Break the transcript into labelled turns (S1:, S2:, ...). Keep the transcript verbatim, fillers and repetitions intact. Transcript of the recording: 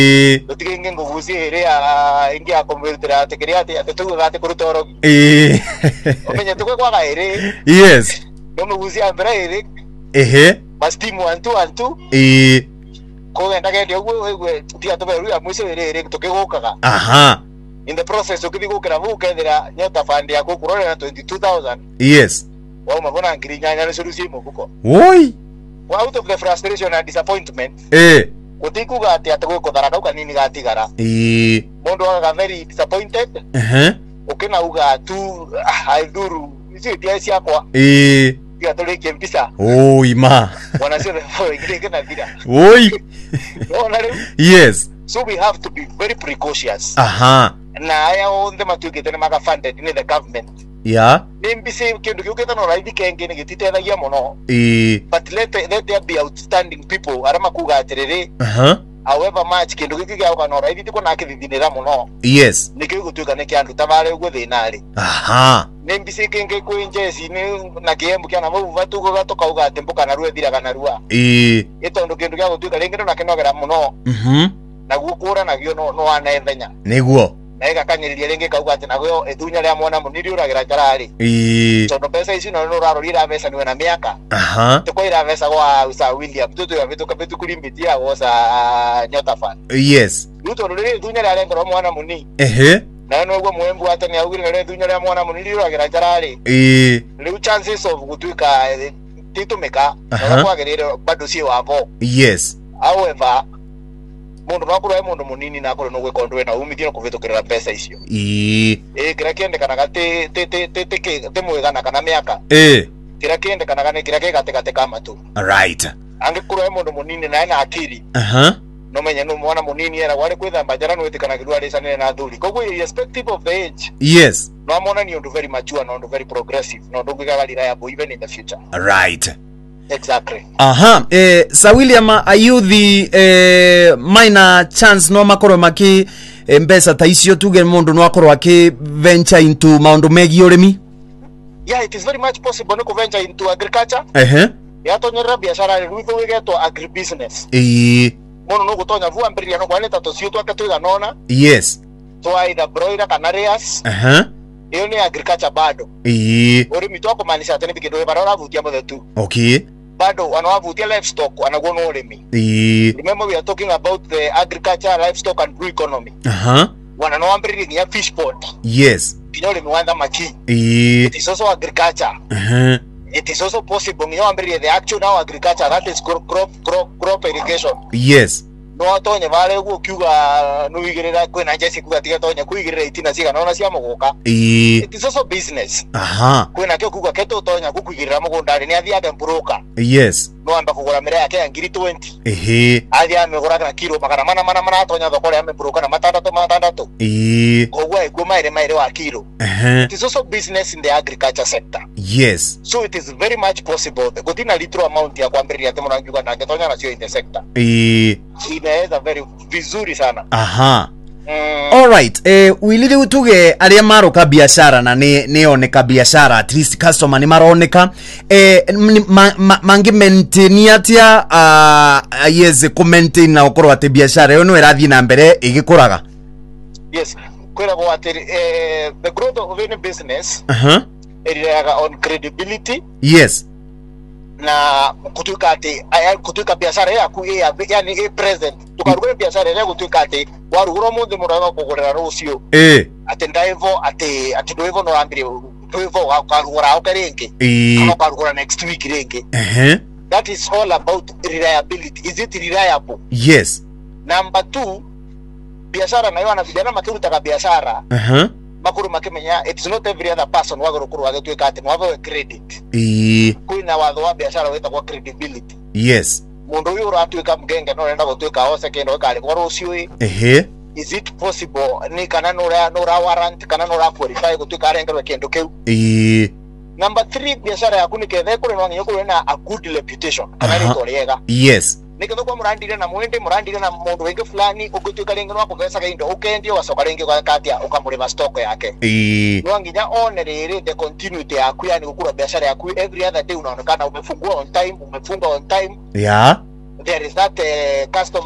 S1: eh
S2: tutige nguvuzi ere a ingia komwira tekeriate atutuga gate kurutoro
S1: eh
S2: omenye tukwe kwa gaire
S1: yes
S2: no nguvuzi ambera ere
S1: ehe
S2: bastimu antu antu
S1: eh
S2: ko genda gende ogwe ogwe tia toberu ya mwiso ere ere tukigokaga
S1: aha
S2: in the process ukithigukira vu kethira nyota fund yako kurorera twenty-two thousand
S1: yes
S2: wa mabona ngirinyanya ne solution mubuko
S1: oi
S2: out of the frustration and disappointment
S1: eh
S2: utikuga ati atagwe kudharaka ukanini gatigara
S1: eh
S2: mundu aga very disappointed
S1: eh
S2: ukina uga tu aiduru isi tia siakwa
S1: eh
S2: ya tole kempisa
S1: oi ma
S2: wanasema ingine na vida
S1: oi yes
S2: so we have to be very precautious
S1: aha
S2: na aya on the matuke tena maka funded in the government
S1: yeah
S2: nimbise kindu kiuketa no raidi kenge ni gitithethagia muno
S1: eh
S2: but let let there be outstanding people arama kuga atiriri
S1: aha
S2: however much kindu giki gya kwa no raidi tiko na kithithinira muno
S1: yes
S2: nikyo gutuika ne kyandu tabare ugwe thinari
S1: aha
S2: nimbise kenge kwinjesi ni na kiembu kya na mu vatugo gatoka uga atembuka na ruwe thira kana ruwa
S1: eh
S2: itondo kindu gya gutuika ringi no nakenogera muno
S1: mhm
S2: na gukura na gyo no no anethenya
S1: niguo
S2: na igakanyiriria ringi kauga ati nago ethunya ria mwana muniri uragira jarari
S1: eh
S2: tondo pesa ici no no rarorira pesa niwe na miaka
S1: aha
S2: tuko ira pesa kwa usa William tutu ya vitu kabetu kulimbitia wosa nyota fan
S1: yes
S2: luto rurire ethunya ria rengo mwana muni
S1: ehe
S2: na no gwo mwembu atani augire ria ethunya ria mwana muniri uragira jarari
S1: eh
S2: riu chances of gutuika titumika na kwagirire bado si wapo
S1: yes
S2: however mundu nakuru mundu munini na akuru no gwekondwe na umithio kuvitukirira pesa icio
S1: eh
S2: eh kira kiende kana gate te te te te te mwegana kana miaka
S1: eh
S2: kira kiende kana gane kira kigate gate kama tu
S1: right
S2: angikuru mundu munini na ena akiri
S1: aha
S2: no menya no mwana munini era wale kwetha mbajara no etikana kirwa resane na thuri koguo irrespective of the age
S1: yes
S2: no amona ni undu very mature no undu very progressive no undu gigagari ya even in the future
S1: right
S2: exactly
S1: aha eh Sir William are you the eh minor chance no makoro maki mbesa taicio tuge mundu no akoro aki venture into maundu megi urimi
S2: yeah it is very much possible no venture into agriculture
S1: ehe
S2: ya tonyera biashara rwitho wigeto agribusiness
S1: eh
S2: mono no gutonya vu ambiria no kwaleta tocio twake twiga nona
S1: yes
S2: to either broiler canarias
S1: aha
S2: iyo ni agriculture bado
S1: eh
S2: urimi twako maanisha tani bikindo barora vutia mothe tu
S1: okay
S2: bado wanawavutia livestock wanaguo no urimi
S1: eh
S2: remember we are talking about the agriculture livestock and blue economy
S1: aha
S2: wananoambiriria nginya fish pond
S1: yes
S2: nginya urimi wa thamaki
S1: eh
S2: it is also agriculture
S1: aha
S2: it is also possible nginya wambiriria the actual now agriculture that is crop crop crop, crop irrigation
S1: yes
S2: no tonye vale guo kiuga no igirira kwina njesi kuga tiga tonye kuigirira itina ciga nona cia muguka
S1: eh
S2: it is also business
S1: aha
S2: kwina kio kuga keto tonya kukuigirira mugundari ni athiaga mburuka
S1: yes
S2: no amba kugura mire yake ngiri twenty
S1: ehe
S2: athia amegura na kilo magana mana mana mana tonya thoko ya mburuka na matandatu matandatu
S1: eh
S2: kogwa iguo maire maire wa kilo
S1: aha
S2: it is also business in the agriculture sector
S1: yes
S2: so it is very much possible gutina litro amount ya kwambiriria temo na njuga na tonya na cio in the sector
S1: eh
S2: inaweza very vizuri sana
S1: aha
S2: mm.
S1: all right eh wilili utuge aria maroka biashara na ni neoneka biashara at least customer ni maroneka eh ma, ma, mangi maintain atia uh, yes commenting na okoro ati biashara yo no irathi na mbere igikuraga
S2: yes kwera go ati eh the growth of any business
S1: aha
S2: iriaga on credibility
S1: yes
S2: na kutuika ati kutuika biashara yaku ya yani e present tukarugura biashara ya kutuika ati warugura mundu muraga kugurira rucio
S1: eh
S2: ati ndaivo ati ati ndaivo no ambire ndaivo wakarugura ukaringe
S1: eh
S2: kama karugura next week ringe
S1: eh
S2: that is all about reliability. Is it reliable?
S1: yes
S2: Number two, biashara nayo ana vijana makirutaga biashara
S1: aha
S2: makuru makimenya it's not every other person wagoro kuru wagatuika ati wawe credit
S1: eh
S2: kuina watho wa biashara weta kwa credibility
S1: yes
S2: mundu uyu uratuika mgenge no renda gutuika ose kendo kali kwa rucio
S1: ehe
S2: is it possible ni kana no ra no ra warrant kana no ra qualify gutuika arengerwe kendo kiu
S1: eh
S2: number three biashara yaku ni kethe kuri no nginya kuri na a good reputation kana ni toriega
S1: yes
S2: nikitho kwa murandire na mwende murandire na mundu wengi fulani ugutuika ringi no akugesa kaindo ukendio wacoka ringi kwa katia ukamurima stock yake
S1: eh
S2: no nginya one riri the continuity yaku yani gukura biashara yaku every other day unaonekana umefungua on time umefunga on time
S1: yeah
S2: there is that uh, customer